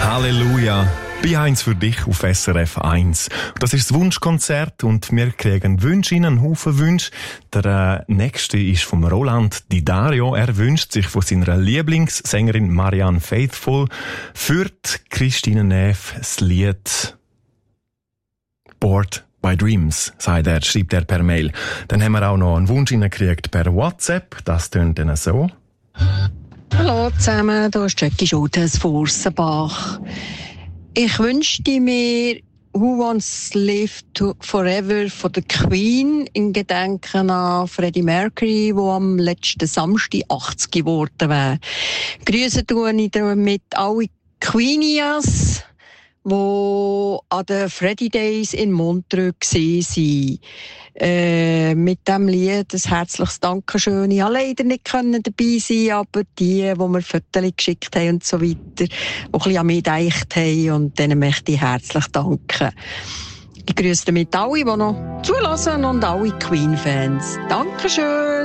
Halleluja! Bei 1 für dich auf SRF 1. Das ist das Wunschkonzert und wir kriegen Wünsche in einen Haufen Wünsche. Der nächste ist vom Roland Di Dario. Er wünscht sich von seiner Lieblingssängerin Marianne Faithfull für die Christine Neff das Lied Bored by Dreams, schreibt er per Mail. Dann haben wir auch noch einen Wunsch gekriegt per WhatsApp. Das tönt dann so. Hallo zusammen, hier ist Jackie Schultes von Ursenbach. Ich wünschte mir Who Wants to Live Forever von der Queen in Gedenken an Freddie Mercury, der am letzten Samstag 80 geworden wäre. Grüße tue ich damit alle Queenias, die an den Freddie Days in Montreux waren. Mit diesem Lied ein herzliches Dankeschön. Ich konnte leider nicht dabei sein, aber die mir Fotos geschickt haben und so weiter, die ein bisschen an mich gedacht haben, und denen möchte ich herzlich danken. Ich grüße damit alle, die noch zulassen, und alle Queen-Fans. Dankeschön!